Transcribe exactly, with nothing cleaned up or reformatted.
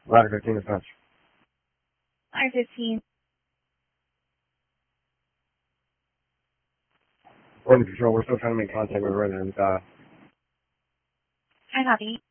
Ladder fifteen dispatch. Ladder fifteen. Order control, we're still trying to make contact with residents. Uh, I copy.